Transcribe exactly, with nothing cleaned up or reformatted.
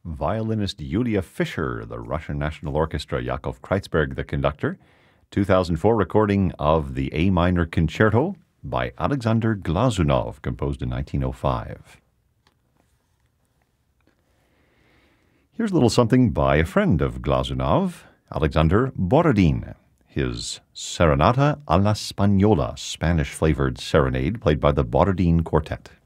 violinist Yulia Fischer, the Russian National Orchestra, Yakov Kreuzberg, the conductor. two thousand four recording of the A minor concerto by Alexander Glazunov, composed in nineteen oh five. Here's a little something by a friend of Glazunov, Alexander Borodin. His Serenata a la Spagnola, Spanish-flavored serenade played by the Borodin Quartet.